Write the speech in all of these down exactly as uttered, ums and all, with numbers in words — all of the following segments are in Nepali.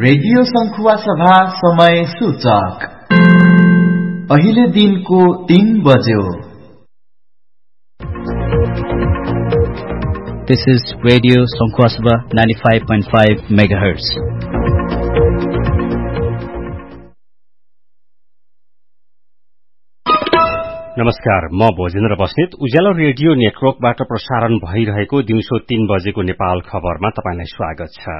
रेडियो संखुवा सभा समय सूचक अहिले दिनको तीन बज्यो। This is Radio Sankhua Sabha ninety-five point five megahertz. नमस्कार, म भोजेन्द्र बस्नेत उज्यालो रेडियो नेटवर्कबाट प्रसारण भइरहेको दिउँसो तीन बजेको नेपाल खबरमा तपाईलाई स्वागत छ।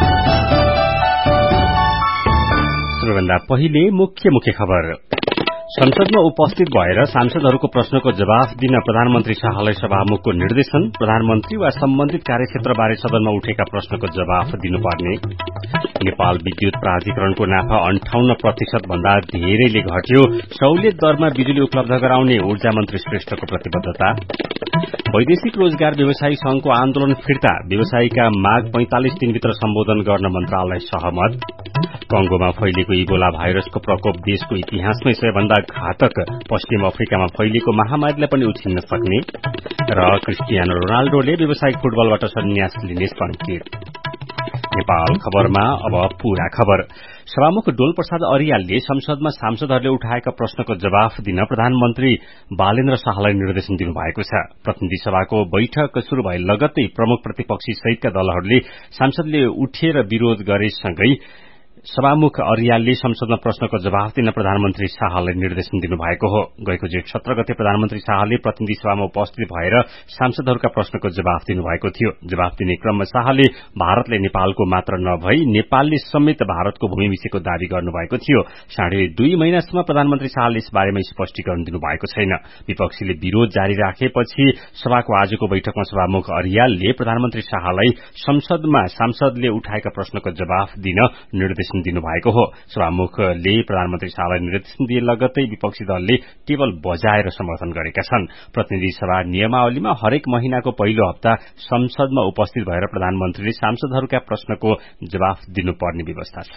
सबैभन्दा पहिले मुख्य मुख्य खबर। संसदमा उपस्थित भएर सांसदहरूको प्रश्नको जवाफ दिन प्रधानमन्त्री शाहलाई सभामुखको निर्देशन। प्रधानमन्त्री वा सम्बन्धित कार्यक्षेत्रबारे सदनमा उठेका प्रश्नको जवाफ दिनुपर्ने। नेपाल विद्युत प्राधिकरणको नाफा अन्ठाउन्न प्रतिशत भन्दा धेरैले घट्यो। सहुलियत दरमा बिजुली उपलब्ध गराउने ऊर्जा मन्त्री श्रेष्ठको प्रतिबद्धता। वैदेशिक रोजगार व्यवसायी संघको आन्दोलन फिर्ता, व्यवसायीका माग पैंतालिस दिनभित्र सम्बोधन गर्न मन्त्रालय सहमत। कंगोमा फैलिएको इबोला भाइरसको प्रकोप देशको इतिहासमै सबैभन्दा घातक, पश्चिम अफ्रिकामा फैलिएको महामारीलाई पनि उछिन्न सक्ने। र क्रिस्टियानो रोनाल्डोले व्यावसायिक फुटबलबाट सन्यास लिने संकेत। नेपाल खबरमा अब पूरा खबर। सभामुख डोलप्रसाद अर्यालले संसदमा सांसदहरूले उठाएका प्रश्नको जवाफ दिन प्रधानमन्त्री बालेन्द्र शाहलाई निर्देशन दिनुभएको छ। प्रतिनिधि सभाको बैठक शुरू भए लगत्तै प्रमुख प्रतिपक्षी सहितका दलहरूले सांसदले उठेर विरोध गरेसँगै सभामुख अर्यालले संसदमा प्रश्नको जवाफ दिन प्रधानमन्त्री शाहलाई निर्देशन दिनुभएको हो। गएको जेठ सत्र गते प्रधानमन्त्री शाहले प्रतिनिधि सभामा उपस्थित भएर सांसदहरूका प्रश्नको जवाफ दिनुभएको थियो। जवाफ दिने क्रममा शाहले भारतले नेपालको मात्र नभई नेपालले समेत भारतको भूमि विषयको दावी गर्नुभएको थियो। साढे दुई महिनासम्म प्रधानमन्त्री शाहले यस बारेमा स्पष्टीकरण दिनुभएको छैन। विपक्षीले विरोध जारी राखेपछि सभाको आजको बैठकमा सभामुख अर्यालले प्रधानमन्त्री शाहलाई संसदमा सांसदले उठाएका प्रश्नको जवाफ दिन निर्देशन दिनुभएको हो। सभामुखले प्रधानमन्त्री शाहलाई निर्देशन दिए लगत्तै विपक्षी दलले टेबल बजाएर समर्थन गरेका छन्। प्रतिनिधि सभा नियमावलीमा हरेक महिनाको पहिलो हप्ता संसदमा उपस्थित भएर प्रधानमन्त्रीले सांसदहरूका प्रश्नको जवाफ दिनुपर्ने व्यवस्था छ।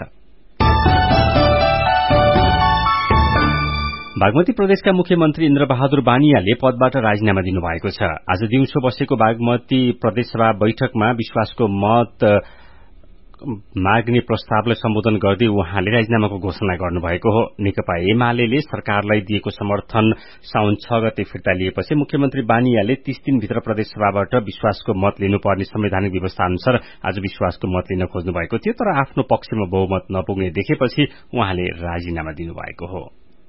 बागमती प्रदेशका मुख्यमन्त्री इन्द्रबहादुर बानियाले पदबाट राजीनामा दिनुभएको छ। आज दिउँसो बसेको बागमती प्रदेशसभा बैठकमा विश्वासको मत माग्ने प्रस्तावलाई सम्बोधन गर्दै उहाँले राजीनामाको घोषणा गर्नुभएको हो। नेकपा एमाले सरकारलाई दिएको समर्थन साउन छ गते फिर्ता लिएपछि मुख्यमन्त्री बानियाले तीस दिनभित्र प्रदेशसभाबाट विश्वासको मत लिनुपर्ने संवैधानिक व्यवस्था अनुसार आज विश्वासको मत लिन खोज्नु भएको थियो, तर आफ्नो पक्षमा बहुमत नपुग्ने देखेपछि उहाँले राजीनामा दिनुभएको हो।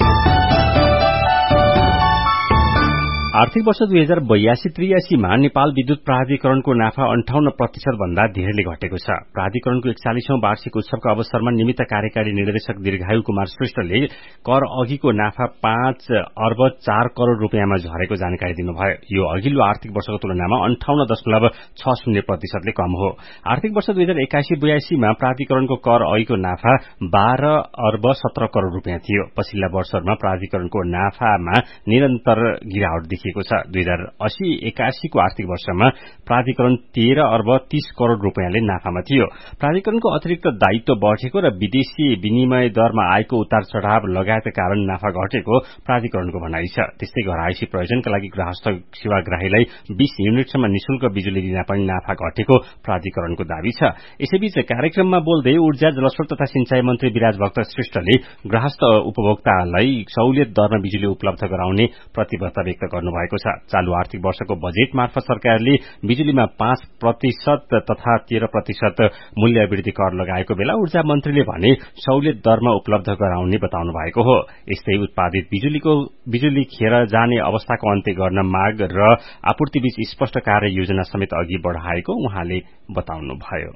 आर्थिक वर्ष दुई हजार बयासी त्रियासीमा नेपाल विद्युत प्राधिकरणको नाफा अन्ठाउन्न प्रतिशत भन्दा धेरैले घटेको छ। प्राधिकरणको एकचालिसौं वार्षिक उत्सवका अवसरमा निमित्त कार्यकारी निर्देशक दीर्घायु कुमार श्रेष्ठले कर अघिको नाफा पाँच अर्ब चार करोड़ रूपियाँमा झरेको जानकारी दिनुभयो। यो अघिल्लो आर्थिक वर्षको तुलनामा अन्ठाउन्न दशमलव छ शून्य प्रतिशतले कम हो। आर्थिक वर्ष दुई हजार एकासी बयासीमा प्राधिकरणको कर अघिको नाफा बाह्र अर्ब सत्र करोड़ रूपियाँ थियो। पछिल्ला वर्षहरूमा प्राधिकरणको नाफामा निरन्तर गिरावट देखिएको छ। दुई हजार अस्सी एकासीको आर्थिक वर्षमा प्राधिकरण तेह्र अर्ब तीस करोड़ रूपियाँले नाफामा थियो। प्राधिकरणको अतिरिक्त दायित्व बढ़ेको र विदेशी विनिमय दरमा आएको उतार चढ़ाव लगायतका कारण नाफा घटेको प्राधिकरणको भनाइ छ। त्यस्तै घरआइसी प्रयोजनका लागि गृहस्थ सेवाग्राहीलाई बीस युनिटसम्म निशुल्क बिजुली दिन पनि नाफा घटेको प्राधिकरणको दावी छ। यसैबीच कार्यक्रममा बोल्दै ऊर्जा जलस्रोत तथा सिंचाई मन्त्री विराज भक्त श्रेष्ठले गृहस्थ उपभोक्तालाई सहुलियत दरमा बिजुली उपलब्ध गराउने प्रतिबद्धता व्यक्त गर्नु भएको छ। चालू आर्थिक वर्षको बजेट मार्फत सरकारले बिजुलीमा पाँच प्रतिशत तथा तेह्र प्रतिशत मूल्य वृद्धि कर लगाएको बेला ऊर्जा मन्त्रीले भने सहुलियत दरमा उपलब्ध गराउने बताउनु भएको हो। यस्तै उत्पादित बिजुलीको बिजुली खेर जाने अवस्थाको अन्त्य गर्न माग र आपूर्तिबीच स्पष्ट कार्य योजना समेत अघि बढ़ाएको उहाँले बताउनुभयो।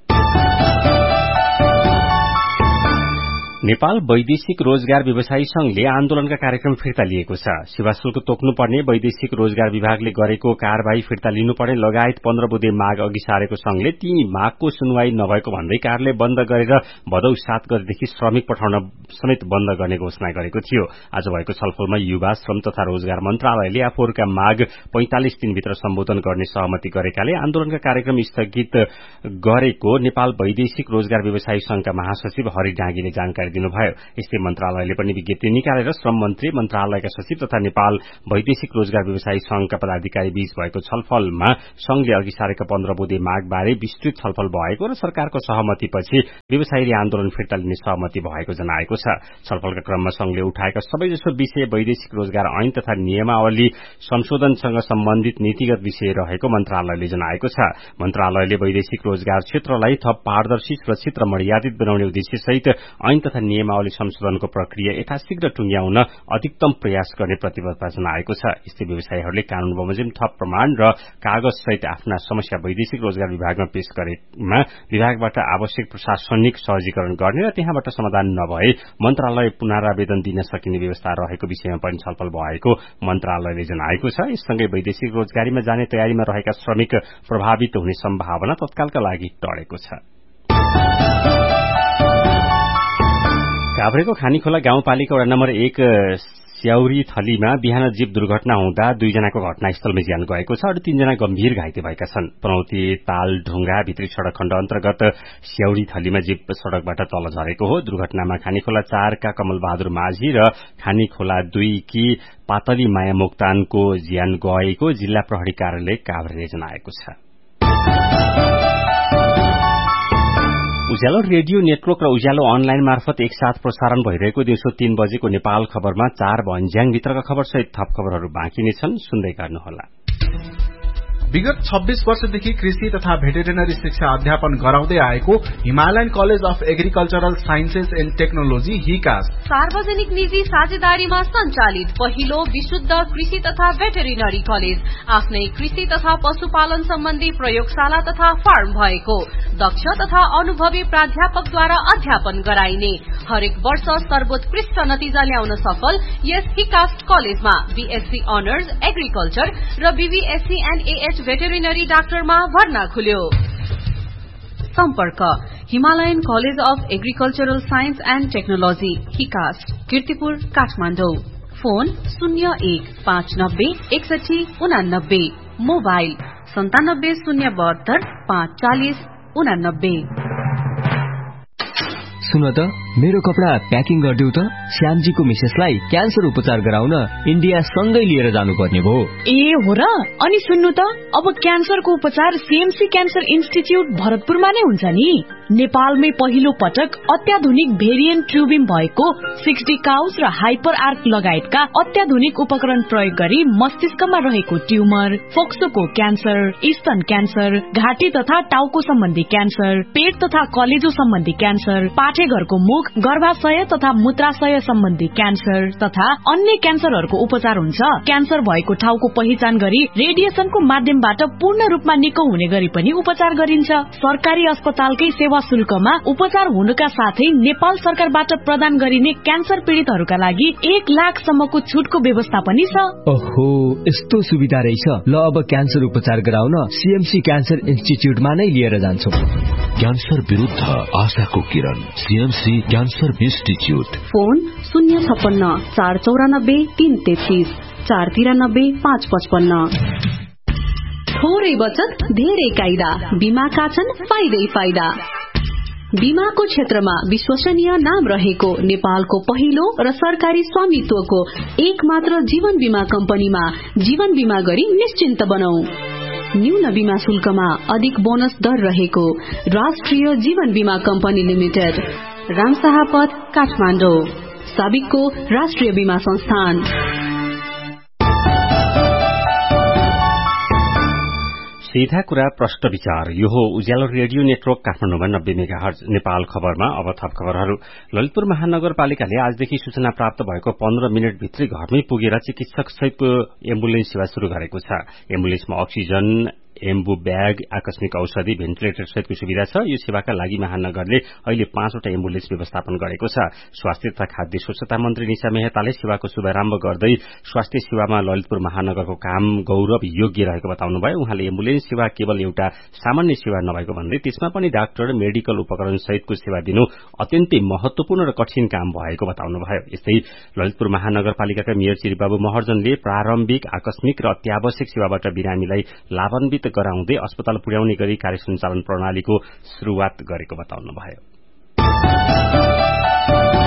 नेपाल वैदेशिक रोजगार व्यवसायी संघले आन्दोलनका कार्यक्रम फिर्ता लिएको छ। सेवा शुल्क तोक्नुपर्ने, वैदेशिक रोजगार विभागले गरेको कार्यवाही फिर्ता लिनुपर्ने लगायत पन्ध्र बुँदे माग अघि सारेको संघले ती मागको सुनवाई नभएको भन्दै कार्यालय बन्द गरेर भदौ सात गतेदेखि श्रमिक पठाउन समेत बन्द गर्ने घोषणा गरेको थियो। आज भएको छलफलमा युवा, श्रम तथा रोजगार मन्त्रालयले आफूहरूका माग पैंतालिस दिनभित्र सम्बोधन गर्ने सहमति गरेकाले आन्दोलनका कार्यक्रम स्थगित गरेको नेपाल वैदेशिक रोजगार व्यवसायी संघका महासचिव हरि डाँगीले जानकारी जानकारी दिनुभयो। यस्तै मन्त्रालयले पनि विज्ञप्ति निकालेर श्रम मन्त्री, मन्त्रालयका सचिव तथा नेपाल वैदेशिक रोजगार व्यवसायी संघका पदाधिकारी बीच भएको छलफलमा संघले अघि सारेका पन्ध्र बुँदे मागबारे विस्तृत छलफल भएको र सरकारको सहमतिपछि व्यवसायीले आन्दोलन फिर्ता लिने सहमति भएको जनाएको छ। छलफलका क्रममा संघले उठाएका सबैजसो विषय वैदेशिक रोजगार ऐन तथा नियमावली संशोधनसँग सम्बन्धित नीतिगत विषय रहेको मन्त्रालयले जनाएको छ। मन्त्रालयले वैदेशिक रोजगार क्षेत्रलाई थप पारदर्शी, सुरक्षित र मर्यादित बनाउने उद्देश्यसहित ऐन तथा नियमावली संशोधनको प्रक्रिया यथाशीघ्र टुंग्याउन अधिकतम प्रयास गर्ने प्रतिबद्धता जनाएको छ। यस्तै व्यवसायीहरूले कानून बमोजिम थप प्रमाण र कागजसहित आफ्ना समस्या वैदेशिक रोजगार विभागमा पेश गरेमा विभागबाट आवश्यक प्रशासनिक सहजीकरण गर्ने र त्यहाँबाट समाधान नभए मन्त्रालय पुनरावेदन दिन सकिने व्यवस्था रहेको विषयमा पनि छलफल भएको मन्त्रालयले जनाएको छ। यससँगै वैदेशिक रोजगारीमा जाने तयारीमा रहेका श्रमिक प्रभावित हुने सम्भावना तत्कालका लागि टळेको छ। काभ्रेको खानीखोला गाउँपालिका वडा नम्बर एक स्याउरी थलीमा बिहान जीप दुर्घटना हुँदा दुईजनाको घटनास्थलमै ज्यान गएको छ। अरू तीनजना गम्भीर घाइते भएका छन्। पनौती ताल ढुंगा भित्री सड़क खण्ड अन्तर्गत स्याउरी थलीमा जीप सड़कबाट तल झरेको हो। दुर्घटनामा खानीखोला चारका कमल बहादुर माझी र खानीखोला दुईकी पातली माया मोक्तानको ज्यान गएको जिल्ला प्रहरी कार्यालय काभ्रेले जनाएको छ। उज्यालो रेडियो नेटवर्क र उज्यालो अनलाइन मार्फत एकसाथ प्रसारण भइरहेको दिउँसो तीन बजेको नेपाल खबरमा चार भन्ज्याङ भित्रका खबरसहित थप खबरहरू बाँकी नै छन्, सुन्दै गर्नुहोला। विगत छब्बीस वर्षदेखि कृषि तथा भेटेरिनरी शिक्षा अध्यापन गराउँदै आएको Himalayan college of agricultural sciences and technology हिकास सार्वजनिक निजी साझेदारीमा सञ्चालित पहिलो विशुद्ध कृषि तथा भेटेरिनरी कलेज, आफ्नै कृषि तथा पशुपालन सम्बन्धी प्रयोगशाला तथा फार्म भएको, दक्ष तथा अनुभवी प्राध्यापकद्वारा अध्यापन गराइने, हरेक वर्ष सर्वोत्कृष्ट नतिजा ल्याउन सफल यस हिकास कलेजमा बीएससी अनर्स एग्रिकल्चर र बीबीएससी एन्ड एएच भेटेरिनरी डाक्टरमा भर्ना खुल्यो। सम्पर्क Himalayan college of agricultural science and technology हिकास, Kirtipur, Kathmandu. Phone शून्य एक पाँच नब्बे एकसठी उनानब्बे, मोबाइल सन्तानब्बे शून्य बहत्तर पाँच चालिस उनानब्बे। सुन त, मेरो कपडा प्याकिङ गरिदेऊ त। श्यामजीको मिसेसलाई क्यान्सर उपचार गराउन इन्डिया सँगै लिएर जानुपर्ने भयो। ए हो र? अनि सुन्नु त, अब क्यान्सरको उपचार सीएमसी क्यान्सर इन्स्टिच्युट भरतपुरमा नै हुन्छ नि। नेपालमै पहिलो पटक अत्याधुनिक भेरिएन्ट ट्युबिम भएको सिक्सटी काउस र हाइपर आर्क लगायतका अत्याधुनिक उपकरण प्रयोग गरी मस्तिष्कमा रहेको ट्युमर, फोक्सोको क्यान्सर, स्तन क्यान्सर, घाँटी तथा टाउको सम्बन्धी क्यान्सर, पेट तथा कलेजो सम्बन्धी क्यान्सर, पाठेघरको मुख, गर्भाशय तथा मूत्राशय सम्बन्धी क्यान्सर तथा अन्य क्यान्सरहरूको उपचार हुन्छ। क्यान्सर भएको ठाउँको पहिचान गरी रेडिएसनको माध्यमबाट पूर्ण रूपमा निको हुने गरी पनि उपचार गरिन्छ। सरकारी अस्पतालकै सेवा शुल्कमा उपचार हुनुका साथै नेपाल सरकारबाट प्रदान गरिने क्यान्सर पीड़ितहरूका लागि एक लाख सम्मको छुटको व्यवस्था पनि छ। ओहो, यस्तो सुविधा रहेछ। ल, अब क्यान्सर उपचार गराउन सीएमसी क्यान्सर इन्स्टिच्युटमा नै लिएर जान्छौं। क्यान्सर विरुद्ध आशाको किरण, सीएमसी क्यान्सर इन्स्टिच्युट। फोन शून्य छप्पन्न चार चौरानब्बे तीन तेत्तीस, चार तिरानब्बे पाँच पचपन्न। थोरै बचत धेरै कायदा, बीमाका छन् फाइदै फाइदा। बीमाको क्षेत्रमा विश्वसनीय नाम रहेको नेपालको पहिलो र सरकारी स्वामित्वको एक मात्र जीवन बीमा कम्पनीमा जीवन बीमा गरी निश्चिन्त बनाऊ। न्यून बीमा शुल्कमा अधिक बोनस दर रहेको राष्ट्रिय जीवन बीमा कम्पनी लिमिटेड, रामशाहपथ, काठमाडौँ। साबिकको राष्ट्रिय बीमा संस्थान। सीधा कुरा प्रश्न विचार, यो हो उज्यालो रेडियो नेटवर्क काठमाडौँमा नब्बे मेगाहर्ज। नेपाल खबरमा अब थप खबरहरू। ललितपुर महानगरपालिकाले आजदेखि सूचना प्राप्त भएको पन्ध्र मिनट भित्रै घरमै पुगेर चिकित्सक सहितको एम्बुलेन्स सेवा शुरू गरेको छ। एम्बुलेन्समा अक्सिजन, एम्बु ब्याग, आकस्मिक औषधि, भेन्टिलेटर सहितको सुविधा छ। यो सेवाका लागि महानगरले अहिले पाँचवटा एम्बुलेन्स व्यवस्थापन गरेको छ। स्वास्थ्य तथा खाद्य स्वच्छता मन्त्री निशा मेहताले सेवाको शुभारम्भ गर्दै स्वास्थ्य सेवामा ललितपुर महानगरको काम गौरव योग्य रहेको बताउनुभयो। उहाँले एम्बुलेन्स सेवा केवल एउटा सामान्य सेवा नभएको भन्दै त्यसमा पनि डाक्टर, मेडिकल उपकरण सहितको सेवा दिनु अत्यन्तै महत्वपूर्ण र कठिन काम भएको बताउनुभयो। यस्तै ललितपुर महानगरपालिकाका मेयर चिरीबाबु महर्जनले प्रारम्भिक, आकस्मिक र अत्यावश्यक सेवाबाट बिरामीलाई लाभान्वित गराउँदै अस्पताल पुर्याउने गरी कार्य सञ्चालन प्रणालीको शुरूआत गरेको बताउनुभयो।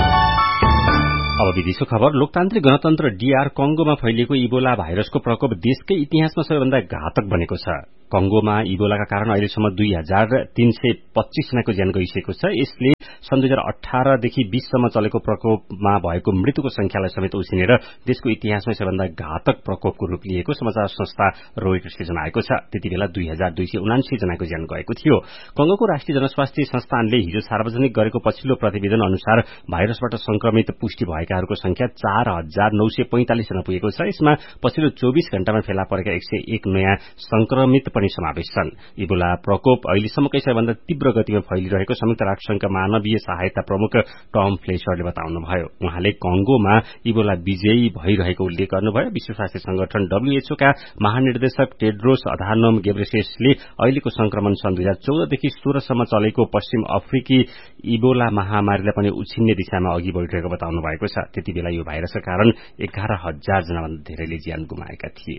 अब विदेशको खबर। लोकतान्त्रिक गणतन्त्र डीआर कंगोमा फैलिएको इबोला भाइरसको प्रकोप देशकै इतिहासमा सबैभन्दा घातक बनेको छ। कंगोमा इबोलाका कारण अहिलेसम्म दुई हजार तीन सय पच्चीस जनाको ज्यान गइसकेको छ। यसले सन् दुई हजार अठारदेखि बीससम्म चलेको प्रकोपमा भएको मृत्युको संख्यालाई समेत उछिनेर देशको इतिहासमै सबैभन्दा घातक प्रकोपको रूप लिएको समाचार संस्था रोइटर्सले जनाएको छ। त्यति बेला दुई हजार दुई सय उनासी जनाको ज्यान गएको थियो। कंगोको राष्ट्रिय जनस्वास्थ्य संस्थानले हिजो सार्वजनिक गरेको पछिल्लो प्रतिवेदन अनुसार भाइरसबाट संक्रमित पुष्टि भएकाहरूको संख्या चार हजार नौ सय पैंतालिस जना पुगेको छ। यसमा पछिल्लो चौबीस घण्टामा फेला परेका एक सय एक नयाँ संक्रमित पनि समावेश छन्। इबोला प्रकोप अहिलेसम्मकै सबैभन्दा तीव्र गतिमा फैलिरहेको संयुक्त राष्ट्रसंघका मानवीय सहायता प्रमुख टम फ्लेचरले बताउनुभयो। उहाँले कंगोमा इबोला विजयी भइरहेको उल्लेख गर्नुभयो। विश्व स्वास्थ्य संगठन डब्ल्यूएचओ का महानिर्देशक टेड्रोस अधानोम गेब्रेयेससले अहिलेको संक्रमण सन् दुई हजार चौधदेखि सोह्रसम्म चलेको पश्चिम अफ्रिकी इबोला महामारीलाई पनि उछिन्ने दिशामा अघि बढ़िरहेको बताउनु भएको छ। त्यति बेला यो भाइरसका कारण एघार हजार जनाभन्दा धेरैले ज्यान गुमाएका थिए।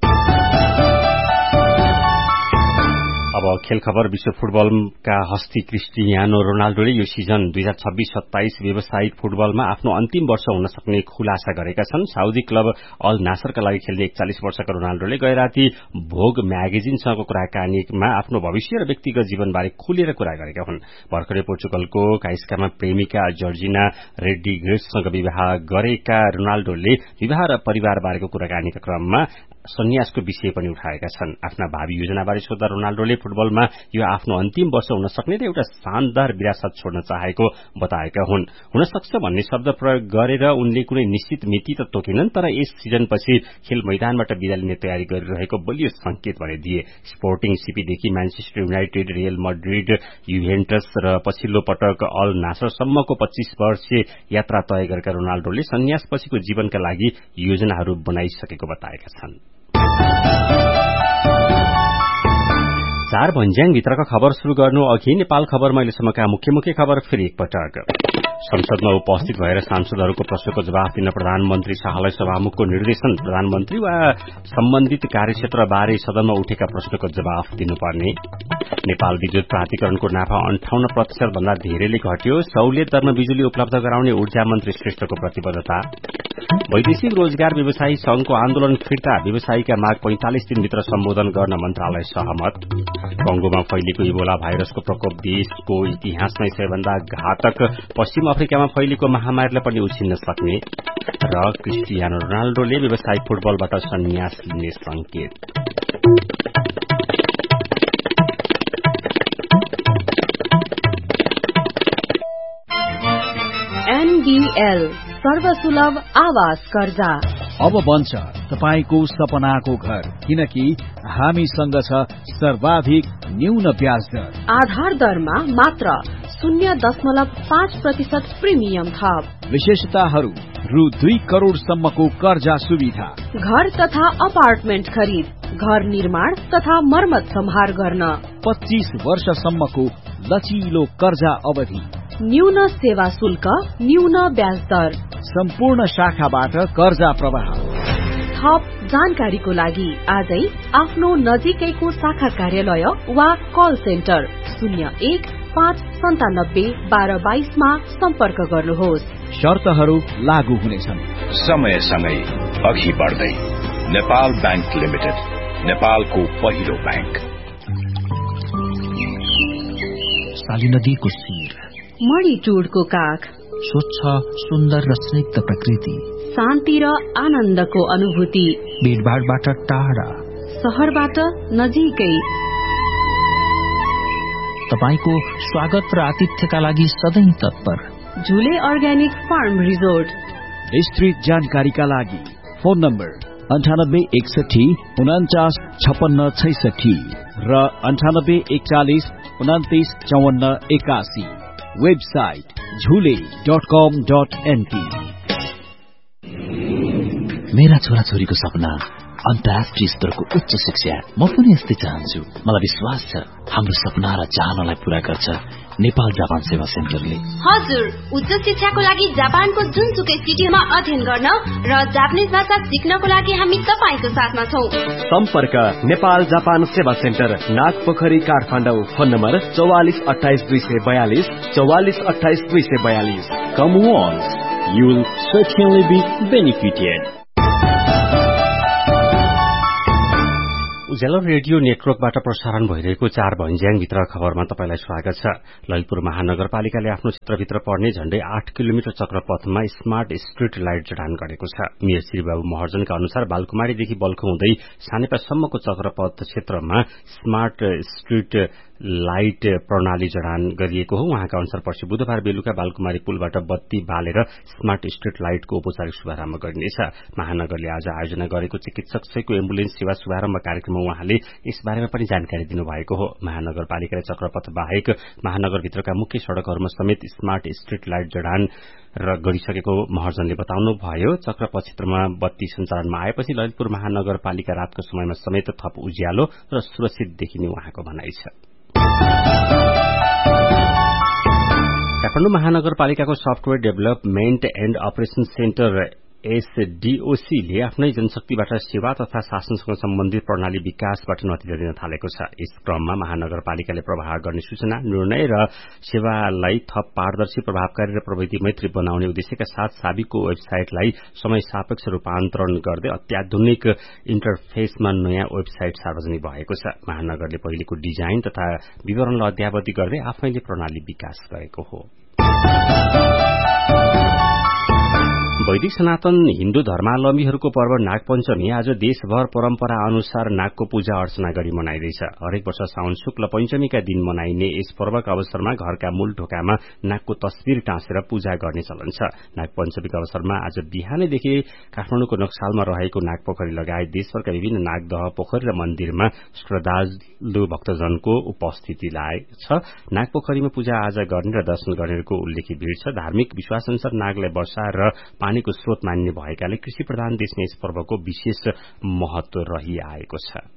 अब खेल खबर। विश्व फुटबलका हस्ती क्रिस्टियानो रोनाल्डोले यो सिजन दुई हजार छब्बीस सत्ताइस व्यावसायिक फुटबलमा आफ्नो अन्तिम वर्ष हुन सक्ने खुलासा गरेका छन्। साउदी क्लब अल नासरका लागि खेल्ने एकचालिस वर्षका रोनाल्डोले गए राति भोग म्यागजिनसँगको कुराकानीमा आफ्नो भविष्य र व्यक्तिगत जीवनबारे खुलेर कुरा गरेका हुन्। भर्खरै पोर्चुगलको काइस्कामा प्रेमिका जर्जिना रेड्रिगेजसँग विवाह गरेका रोनाल्डोले विवाह र परिवारबारेको कुराकानीका क्रममा सन्यासको विषय पनि उठाएका छन्। आफ्ना भावी योजनाबारे सोध्दा रोनाल्डोले फुटबलमा यो आफ्नो अन्तिम वर्ष हुन सक्ने र एउटा शानदार विरासत छोड्न चाहेको बताएका हुन्। हुन सक्छ भन्ने शब्द प्रयोग गरेर उनले कुनै निश्चित मिति त तोकेनन्, तर यस सिजनपछि खेल मैदानबाट विदा लिने तयारी गरिरहेको बलियो संकेत भने दिए। Sporting सिपीदेखि Manchester United, real Madrid, Juventus र पछिल्लो पटक अल नासरसम्मको पच्चीस वर्षीय यात्रा तय गरेका रोनाल्डोले सन्यासपछिको जीवनका लागि योजनाहरू बनाइसकेको बताएका छन्। चार भन्ज्याङ भित्रका खबर शुरू गर्नु अघि नेपाल खबरमा अहिलेसम्मका मुख्य मुख्य खबर फेरि एकपटक। संसदमा उपस्थित भएर सांसदहरूको प्रश्नको जवाफ दिन प्रधानमन्त्री शाहलाई सभामुखको निर्देशन। प्रधानमन्त्री वा सम्बन्धित कार्यक्षेत्रबारे सदनमा उठेका प्रश्नको जवाफ दिनुपर्ने। नेपाल विद्युत प्राधिकरणको नाफा अन्ठाउन्न प्रतिशत भन्दा धेरैले घट्यो। सहुलियत दरमा बिजुली उपलब्ध गराउने ऊर्जा मन्त्री श्रेष्ठको प्रतिबद्धता। वैदेशिक रोजगार व्यवसायी संघको आन्दोलन फिर्ता। व्यवसायीका माग पैंतालिस दिनभित्र सम्बोधन गर्न मन्त्रालय सहमत। कंगोमा फैलिएको इबोला भाइरसको प्रकोप देशको इतिहासमै सबैभन्दा घातक। पश्चिम अफ्रिकामा फैलिएको महामारीलाई पनि उछिन्न सक्ने। र क्रिस्टियानो रोनाल्डोले व्यावसायिक फुटबलबाट सन्यास लिने संकेत। एनडीएल सर्वसुलभ आवास कर्जा अब बन्छ तपाईको सपनाको घर, किनकि हामीसँग छ सर्वाधिक न्यून ब्याज दर। आधार दरमा मात्र शून्य दशमलव पाँच प्रतिशत प्रिमियम थप। विशेषताहरू रु दुई करोड़सम्मको कर्जा सुविधा। घर तथा अपार्टमेन्ट खरिद, घर निर्माण तथा मर्मत सम्हार गर्न। पच्चीस वर्षसम्मको लचिलो कर्जा अवधि। न्यून सेवा शुल्क, न्यून ब्याज दर। सम्पूर्ण शाखाबाट कर्जा प्रवाह। थप जानकारीको लागि आजै आफ्नो नजिकैको शाखा कार्यालय वा कल सेन्टर शून्य एक पाँच सन्तानब्बे बाह्र बाइसमा सम्पर्क गर्नुहोस्। शर्तहरू लागू हुनेछन्। समयसँगै अघि बढ्दै नेपाल बैंक लिमिटेड, नेपालको पहिलो बैंक। साली नदीको शिर, मणिटुडको काख, स्वच्छ सुन्दर र स्निग्ध प्रकृति, शान्ति र आनन्दको अनुभूति, भीडभाडबाट टाढा, शहरबाट नजिकै। तपाईको स्वागत र आतिथ्यका लागि सधैँ तत्पर। झुले अर्ग्यानिक फार्म रिजोर्ट। विस्तृत जानकारीका लागि फोन नम्बर अन्ठानब्बे एकसठी उनाचास छपन्न छैसठी र अन्ठानब्बे एकचालिस उनातिस चौवन्न एकासी। वेबसाइट झुले डट कम डट एनपी। मेरा छोराछोरीको सपना अन्तर्राष्ट्रिय स्तरको उच्च शिक्षा। म पनि यस्तै चाहन्छु। मलाई विश्वास छ हाम्रो सपना र चाहनालाई पूरा गर्छ नेपाल जापान सेवा सेन्टरले। हजुर, उच्च शिक्षाको लागि जापानको जुनसुकै सिटीमा अध्ययन गर्न र जापानिज भाषा सिक्नको लागि हामी तपाईको साथमा छौं। सम्पर्क नेपाल जापान सेवा centre, Nagpokhari, Kathmandu. Phone number चौवालिस अठाइस दुई सय बयालिस चौवालिस अठाइस दुई सय बयालिस। कम once You will certainly be benefited. Ujyaalo radio नेटवर्कबाट प्रसारण भइरहेको चार भञ्ज्याङभित्र खबरमा तपाईलाई स्वागत छ। ललितपुर महानगरपालिकाले आफ्नो क्षेत्रभित्र पर्ने झण्डै आठ किलोमिटर चक्रपथमा स्मार्ट स्ट्रीट लाइट जडान गरेको छ। मेयर श्रीबाबु महर्जनका अनुसार बालकुमारीदेखि बल्खु हुँदै सानेपासम्मको चक्रपथ क्षेत्रमा स्मार्ट स्ट्रीट लाइट प्रणाली जडान गरिएको हो। उहाँका अनुसार पर्सि बुधबार बेलुका बालकुमारी पुलबाट बत्ती बालेर स्मार्ट स्ट्रीट लाइटको औपचारिक शुभारम्भ गरिनेछ। महानगरले आज आयोजना गरेको चिकित्सक सहितको एम्बुलेन्स सेवा शुभारम्भ कार्यक्रममा उहाँले यसबारेमा पनि जानकारी दिनुभएको हो। महानगरपालिकाले चक्रपथ बाहेक महानगरभित्रका मुख्य सड़कहरूमा समेत स्मार्ट स्ट्रीट लाइट जडान र गरिसकेको महर्जनले बताउनुभयो। चक्रपथ क्षेत्रमा बत्ती सञ्चालनमा आएपछि ललितपुर महानगरपालिका रातको समयमा समेत थप उज्यालो र सुरक्षित देखिने उहाँको भनाइ छ। Kathmandu महानगरपालिकाको software development and operation centre एसडीओसीले आफ्नै जनशक्तिबाट सेवा तथा शासनसँग सम्बन्धित प्रणाली विकासबाट नतिजा दिन थालेको छ। यस क्रममा महानगरपालिकाले प्रभाव गर्ने सूचना, निर्णय र सेवालाई थप पारदर्शी, प्रभावकारी र प्रविधि मैत्री बनाउने उद्देश्यका साथ साबिकको वेबसाइटलाई समय सापेक्ष रूपान्तरण गर्दै अत्याधुनिक इन्टरफेसमा नयाँ वेबसाइट सार्वजनिक भएको छ। महानगरले पहिलेको डिजाइन तथा विवरणलाई अध्यावधि गर्दै आफैले प्रणाली विकास गरेको हो। वैदिक सनातन हिन्दू धर्मावलम्बीहरूको पर्व नागपञ्चमी आज देशभर परम्परा अनुसार नागको पूजा अर्चना गरी मनाइँदैछ। हरेक वर्ष साउन शुक्ल पञ्चमीका दिन मनाइने यस पर्वका अवसरमा घरका मूल ढोकामा नागको तस्बिर टाँसेर पूजा गर्ने चलन छ। नागपञ्चमीका अवसरमा आज बिहानैदेखि काठमाडौँको नक्सालमा रहेको नागपोखरी लगायत देशभरका विभिन्न नागदह, पोखरी र मन्दिरमा श्रद्धालु भक्तजनको उपस्थिति छ। नागपोखरीमा पूजा आज गर्ने र दर्शन गर्नेहरूको उल्लेखी भीड़ छ। धार्मिक विश्वास अनुसार नागलाई वर्षा र पानीको स्रोत मानिने भएकाले कृषि प्रधान देशमा यस पर्वको विशेष महत्व रहिआएको छ।